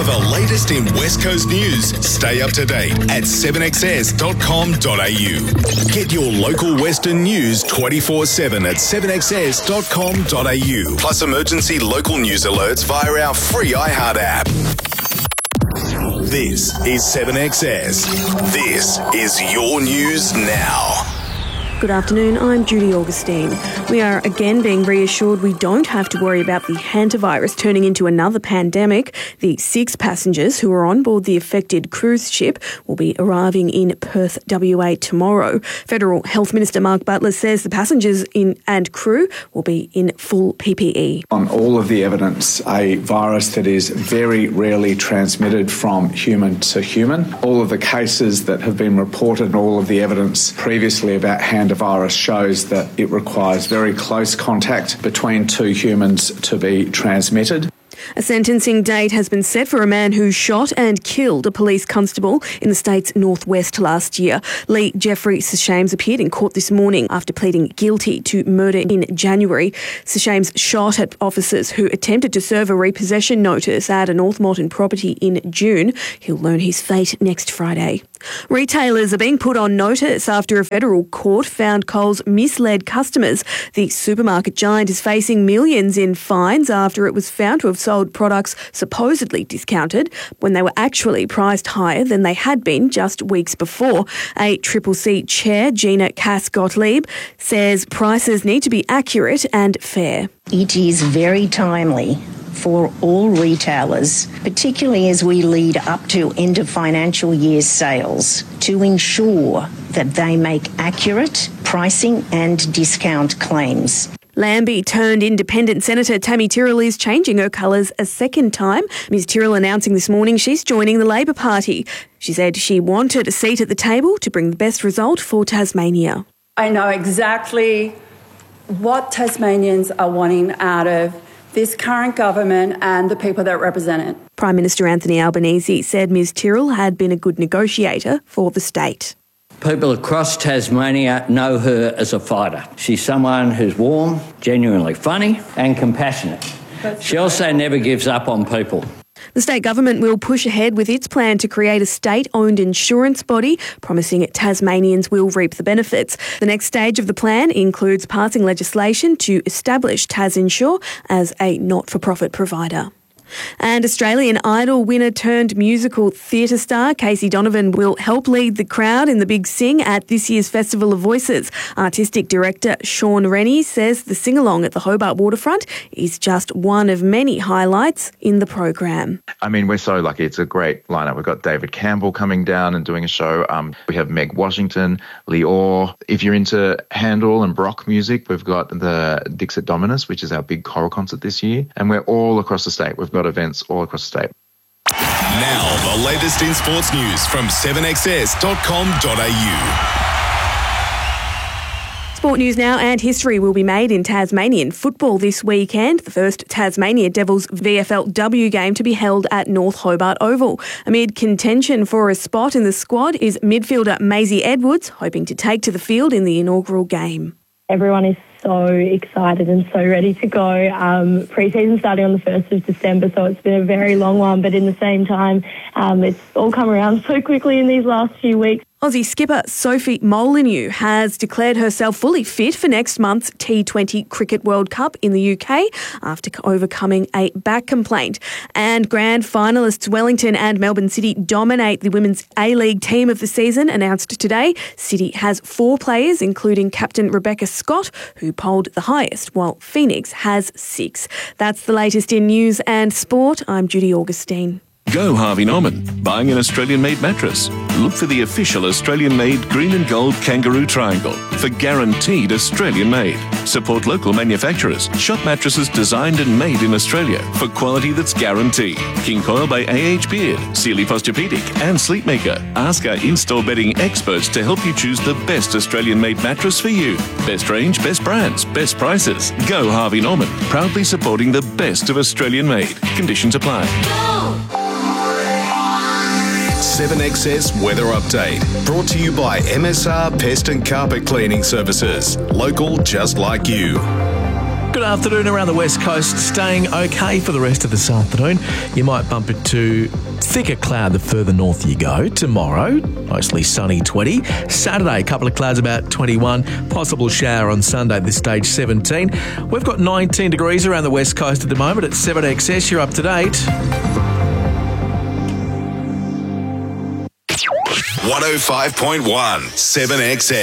For the latest in West Coast news, stay up to date at 7XS.com.au. Get your local Western news 24/7 at 7XS.com.au. Plus emergency local news alerts via our free iHeart app. This is 7XS. This is your news now. Good afternoon, I'm Judy Augustine. We are again being reassured we don't have to worry about the hantavirus turning into another pandemic. The 6 passengers who are on board the affected cruise ship will be arriving in Perth, WA tomorrow. Federal Health Minister Mark Butler says the passengers and crew will be in full PPE. On all of the evidence, a virus that is very rarely transmitted from human to human. All of the cases that have been reported and all of the evidence previously about hantavirus shows that it requires very close contact between 2 humans to be transmitted. A sentencing date has been set for a man who shot and killed a police constable in the state's northwest last year. Lee Jeffrey Seshames appeared in court this morning after pleading guilty to murder in January. Seshames shot at officers who attempted to serve a repossession notice at a North Moreton property in June. He'll learn his fate next Friday. Retailers are being put on notice after a federal court found Coles misled customers. The supermarket giant is facing millions in fines after it was found to have sold products supposedly discounted when they were actually priced higher than they had been just weeks before. ACCC Chair Gina Cass-Gottlieb says prices need to be accurate and fair. It is very timely for all retailers, particularly as we lead up to end of financial year sales, to ensure that they make accurate pricing and discount claims. Lambie turned independent Senator Tammy Tyrrell is changing her colours a second time. Ms Tyrrell announcing this morning she's joining the Labor Party. She said she wanted a seat at the table to bring the best result for Tasmania. I know exactly what Tasmanians are wanting out of this current government and the people that represent it. Prime Minister Anthony Albanese said Ms Tyrrell had been a good negotiator for the state. People across Tasmania know her as a fighter. She's someone who's warm, genuinely funny and compassionate. She also never gives up on people. The state government will push ahead with its plan to create a state-owned insurance body, promising Tasmanians will reap the benefits. The next stage of the plan includes passing legislation to establish TasInsure as a not-for-profit provider. And Australian Idol winner turned musical theatre star Casey Donovan will help lead the crowd in the Big Sing at this year's Festival of Voices. Artistic director Sean Rennie says the sing-along at the Hobart Waterfront is just one of many highlights in the program. I mean, we're so lucky. It's a great lineup. We've got David Campbell coming down and doing a show. We have Meg Washington, Lee Orr. If you're into Handel and Baroque music, we've got the Dixit Dominus, which is our big choral concert this year. And we're all across the state. We've got events all across the state. Now, the latest in sports news from 7XS.com.au. Sport news now, and history will be made in Tasmanian football this weekend. The first Tasmania Devils VFLW game to be held at North Hobart Oval. Amid contention for a spot in the squad is midfielder Maisie Edwards, hoping to take to the field in the inaugural game. Everyone is so excited and so ready to go. Pre-season starting on the 1st of December, so it's been a very long one, but in the same time, it's all come around so quickly in these last few weeks. Aussie skipper Sophie Molineux has declared herself fully fit for next month's T20 Cricket World Cup in the UK after overcoming a back complaint. And grand finalists Wellington and Melbourne City dominate the Women's A-League team of the season, announced today. City has 4 players, including captain Rebecca Scott, who polled the highest, while Phoenix has 6. That's the latest in news and sport. I'm Judy Augustine. Go Harvey Norman, buying an Australian-made mattress. Look for the official Australian-made green and gold kangaroo triangle for guaranteed Australian-made. Support local manufacturers. Shop mattresses designed and made in Australia for quality that's guaranteed. King Coil by A.H. Beard, Sealy Posturepedic and Sleepmaker. Ask our in-store bedding experts to help you choose the best Australian-made mattress for you. Best range, best brands, best prices. Go Harvey Norman, proudly supporting the best of Australian-made. Conditions apply. 7XS Weather Update, brought to you by MSR Pest and Carpet Cleaning Services. Local just like you. Good afternoon around the West Coast. Staying okay for the rest of this afternoon. You might bump into thicker cloud the further north you go. Tomorrow, mostly sunny 20. Saturday, a couple of clouds about 21. Possible shower on Sunday at this stage 17. We've got 19 degrees around the West Coast at the moment at 7XS. You're up to date. 105.1 7XS.